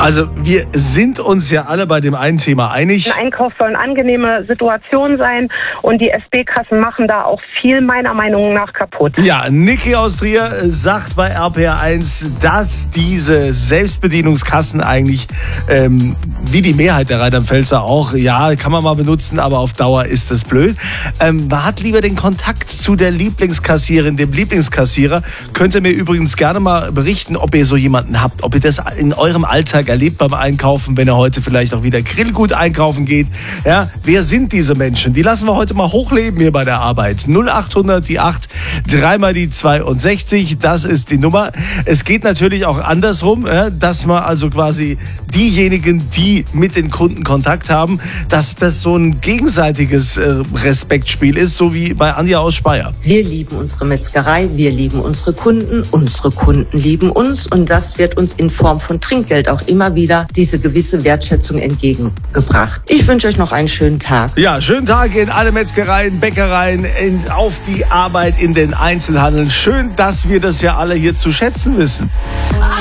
Also wir sind uns ja alle bei dem einen Thema einig. Ein Einkauf soll eine angenehme Situation sein und die SB-Kassen machen da auch viel meiner Meinung nach kaputt. Ja, Niki aus Trier sagt bei RPR1, dass diese Selbstbedienungskassen eigentlich, wie die Mehrheit der Rheinland-Pfälzer auch, ja, kann man mal benutzen, aber auf Dauer ist das blöd. Man hat lieber den Kontakt zu der Lieblingskassiererin, dem Lieblingskassierer. Könnt ihr mir übrigens gerne mal berichten, ob ihr so jemanden habt, ob ihr das in eurem Alltag erlebt beim Einkaufen, wenn ihr heute vielleicht auch wieder Grillgut einkaufen geht. Ja, wer sind diese Menschen? Die lassen wir heute mal hochleben hier bei der Arbeit. 0800 die 8, 3 mal die 62, das ist die Nummer. Es geht natürlich auch andersrum, dass man also quasi diejenigen, die mit den Kunden Kontakt haben, dass das so ein gegenseitiges Respektspiel ist, so wie bei Anja aus Speyer. Wir lieben unsere Metzgerei, wir lieben unsere Kunden lieben uns und das wird uns in Form von Trinkgeld auch immer wieder diese gewisse Wertschätzung entgegengebracht. Ich wünsche euch noch einen schönen Tag. Ja, schönen Tag in alle Metzgereien, Bäckereien, auf die Arbeit in den Einzelhandel. Schön, dass wir das ja alle hier zu schätzen wissen.